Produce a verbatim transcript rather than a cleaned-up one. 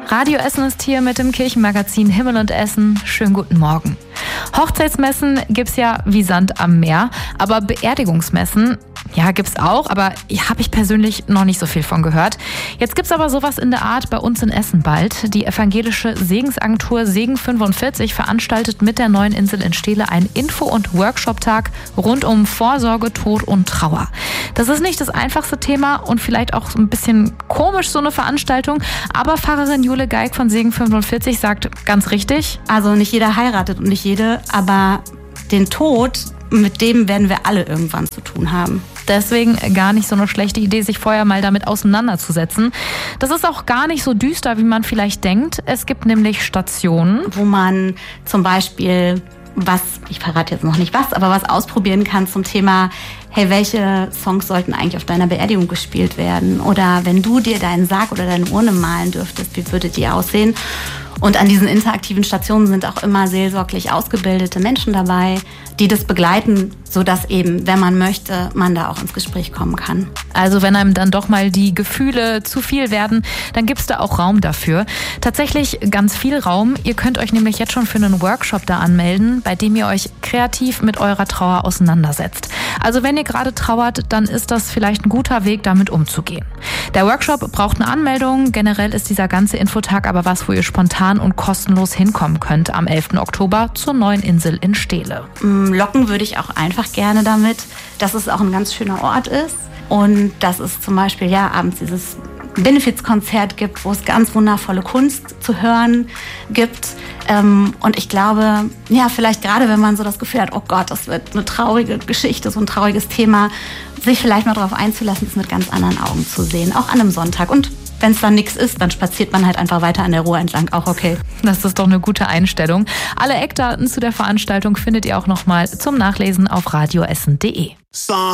Radio Essen ist hier mit dem Kirchenmagazin Himmel und Essen. Schönen guten Morgen. Hochzeitsmessen gibt's ja wie Sand am Meer, aber Beerdigungsmessen, ja, gibt's auch, aber habe ich persönlich noch nicht so viel von gehört. Jetzt gibt's aber sowas in der Art bei uns in Essen bald. Die evangelische Segensagentur Segen fünfundvierzig veranstaltet mit der Neuen Insel in Steele einen Info- und Workshop-Tag rund um Vorsorge, Tod und Trauer. Das ist nicht das einfachste Thema und vielleicht auch so ein bisschen komisch, so eine Veranstaltung, aber Pfarrerin Jule Geig von Segen fünfundvierzig sagt ganz richtig. Also nicht jeder heiratet und nicht jede, aber den Tod, mit dem werden wir alle irgendwann zu tun haben. Deswegen gar nicht so eine schlechte Idee, sich vorher mal damit auseinanderzusetzen. Das ist auch gar nicht so düster, wie man vielleicht denkt. Es gibt nämlich Stationen, wo man zum Beispiel was, ich verrate jetzt noch nicht was, aber was ausprobieren kann zum Thema, hey, welche Songs sollten eigentlich auf deiner Beerdigung gespielt werden? Oder wenn du dir deinen Sarg oder deine Urne malen dürftest, wie würde die aussehen? Und an diesen interaktiven Stationen sind auch immer seelsorglich ausgebildete Menschen dabei, die das begleiten, sodass eben, wenn man möchte, man da auch ins Gespräch kommen kann. Also wenn einem dann doch mal die Gefühle zu viel werden, dann gibt's da auch Raum dafür. Tatsächlich ganz viel Raum. Ihr könnt euch nämlich jetzt schon für einen Workshop da anmelden, bei dem ihr euch kreativ mit eurer Trauer auseinandersetzt. Also wenn ihr gerade trauert, dann ist das vielleicht ein guter Weg, damit umzugehen. Der Workshop braucht eine Anmeldung. Generell ist dieser ganze Infotag aber was, wo ihr spontan und kostenlos hinkommen könnt am elften Oktober zur Neuen Insel in Steele. Locken würde ich auch einfach gerne damit, dass es auch ein ganz schöner Ort ist und dass es zum Beispiel ja abends dieses Benefizkonzert gibt, wo es ganz wundervolle Kunst zu hören gibt. Und ich glaube, ja, vielleicht gerade wenn man so das Gefühl hat, oh Gott, das wird eine traurige Geschichte, so ein trauriges Thema, sich vielleicht mal darauf einzulassen, es mit ganz anderen Augen zu sehen, auch an einem Sonntag. Und wenn es dann nichts ist, dann spaziert man halt einfach weiter an der Ruhr entlang, auch okay. Das ist doch eine gute Einstellung. Alle Eckdaten zu der Veranstaltung findet ihr auch nochmal zum Nachlesen auf radioessen punkt de.